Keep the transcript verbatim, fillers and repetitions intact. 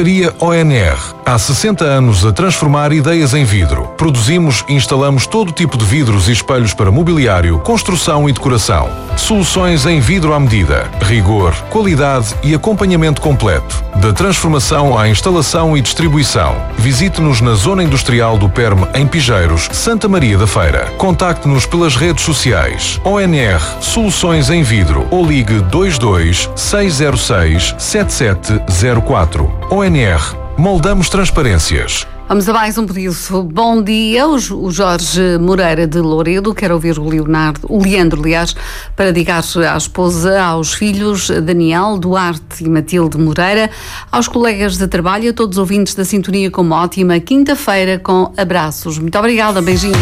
Serraria O N R. Há sessenta anos a transformar ideias em vidro. Produzimos e instalamos todo tipo de vidros e espelhos para mobiliário, construção e decoração. Soluções em vidro à medida. Rigor, qualidade e acompanhamento completo. Da transformação à instalação e distribuição. Visite-nos na Zona Industrial do Perme, em Pijeiros, Santa Maria da Feira. Contacte-nos pelas redes sociais. O N R Soluções em Vidro ou ligue dois dois seis zero seis sete sete zero quatro. O N R. Moldamos transparências. Vamos a mais um pedido. Bom dia, o Jorge Moreira de Louredo quer ouvir o Leonardo, o Leandro, aliás, para dedicar à esposa, aos filhos Daniel, Duarte e Matilde Moreira, aos colegas de trabalho, a todos os ouvintes da sintonia, com uma ótima quinta-feira, com abraços. Muito obrigada, beijinhos.